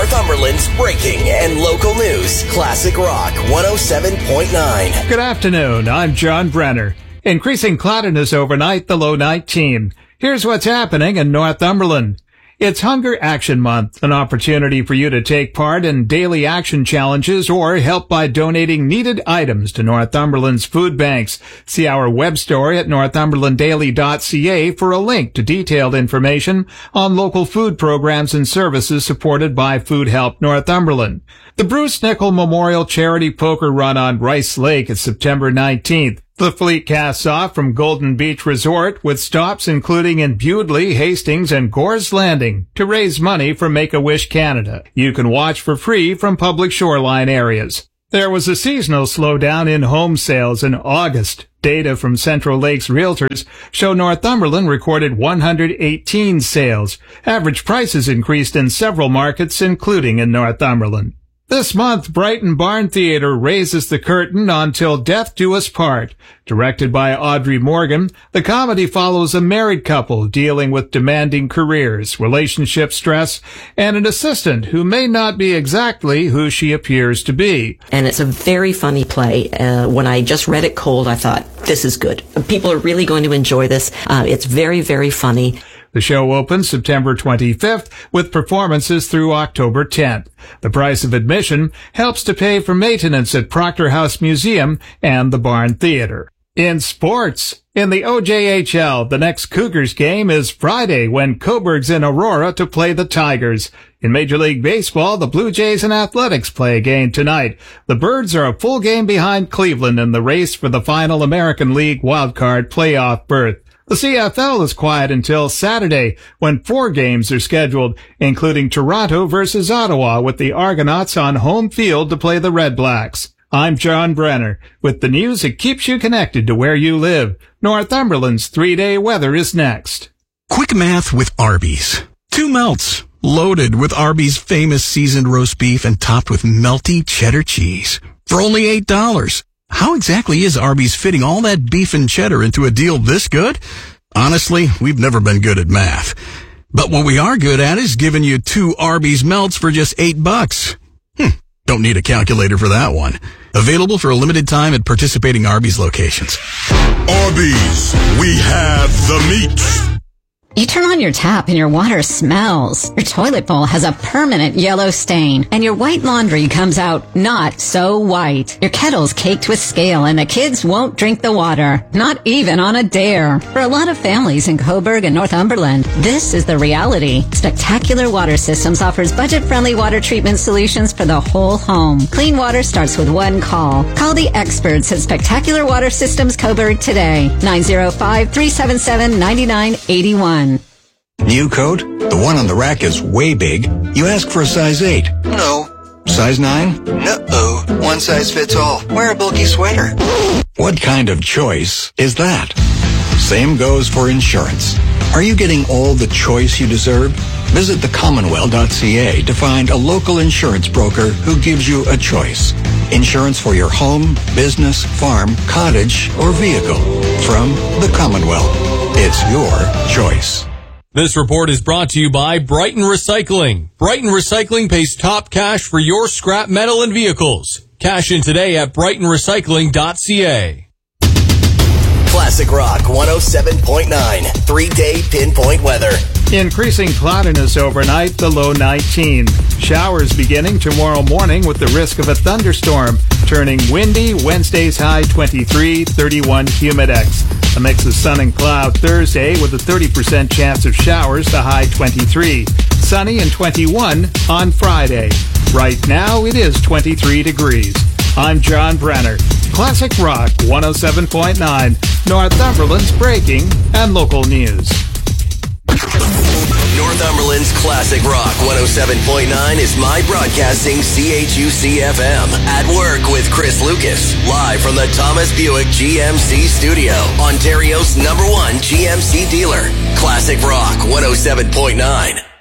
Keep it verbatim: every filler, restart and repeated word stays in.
Northumberland's breaking and local news. Classic Rock one oh seven point nine. Good afternoon. I'm John Brenner. Increasing cloudiness overnight, the low nineteen. Here's what's happening in Northumberland. It's Hunger Action Month, an opportunity for you to take part in daily action challenges or help by donating needed items to Northumberland's food banks. See our web story at northumberland daily dot c a for a link to detailed information on local food programs and services supported by Food Help Northumberland. The Bruce Nickel Memorial Charity Poker Run on Rice Lake is September nineteenth. The fleet casts off from Golden Beach Resort with stops including in Bewdley, Hastings, and Gore's Landing to raise money for Make-A-Wish Canada. You can watch for free from public shoreline areas. There was a seasonal slowdown in home sales in August. Data from Central Lakes Realtors show Northumberland recorded one hundred eighteen sales. Average prices increased in several markets, including in Northumberland. This month, Brighton Barn Theatre raises the curtain on Till Death Do Us Part. Directed by Audrey Morgan, the comedy follows a married couple dealing with demanding careers, relationship stress, and an assistant who may not be exactly who she appears to be. And it's a very funny play. Uh, when I just read it cold, I thought, this is good. People are really going to enjoy this. Uh, it's very, very funny. The show opens September twenty-fifth with performances through October tenth. The price of admission helps to pay for maintenance at Proctor House Museum and the Barn Theatre. In sports, in the O J H L, the next Cougars game is Friday when Coburg's in Aurora to play the Tigers. In Major League Baseball, the Blue Jays and Athletics play again tonight. The Birds are a full game behind Cleveland in the race for the final American League wildcard playoff berth. The C F L is quiet until Saturday, when four games are scheduled, including Toronto versus Ottawa, with the Argonauts on home field to play the Red Blacks. I'm John Brenner, with the news that keeps you connected to where you live. Northumberland's three-day weather is next. Quick math with Arby's. Two melts, loaded with Arby's famous seasoned roast beef and topped with melty cheddar cheese. For only eight dollars. How exactly is Arby's fitting all that beef and cheddar into a deal this good? Honestly, we've never been good at math. But what we are good at is giving you two Arby's melts for just eight bucks. Hmm, don't need a calculator for that one. Available for a limited time at participating Arby's locations. Arby's, we have the meat. You turn on your tap and your water smells. Your toilet bowl has a permanent yellow stain. And your white laundry comes out not so white. Your kettle's caked with scale and the kids won't drink the water. Not even on a dare. For a lot of families in Coburg and Northumberland, this is the reality. Spectacular Water Systems offers budget-friendly water treatment solutions for the whole home. Clean water starts with one call. Call the experts at Spectacular Water Systems Coburg today. nine oh five, three seven seven, nine nine eight one. New coat? The one on the rack is way big. You ask for a size eight. No. Size nine? No. One size fits all. Wear a bulky sweater. What kind of choice is that? Same goes for insurance. Are you getting all the choice you deserve? Visit the commonwealth dot c a to find a local insurance broker who gives you a choice. Insurance for your home, business, farm, cottage, or vehicle. From the Commonwealth. It's your choice. This report is brought to you by Brighton Recycling. Brighton Recycling pays top cash for your scrap metal and vehicles. Cash in today at brighton recycling dot c a. Classic Rock one oh seven point nine. Three-day pinpoint weather. Increasing cloudiness overnight, the low nineteen. Showers beginning tomorrow morning with the risk of a thunderstorm. Turning windy, Wednesday's high twenty-three, thirty-one humidex. A mix of sun and cloud Thursday with a thirty percent chance of showers, the high twenty-three. Sunny and twenty-one on Friday. Right now it is twenty-three degrees. I'm John Brenner. Classic Rock one oh seven point nine. Northumberland's breaking and local news. Northumberland's Classic Rock one oh seven point nine is My Broadcasting C H U C F M. At Work with Chris Lucas. Live from the Thomas Buick G M C studio. Ontario's number one G M C dealer. Classic Rock one oh seven point nine.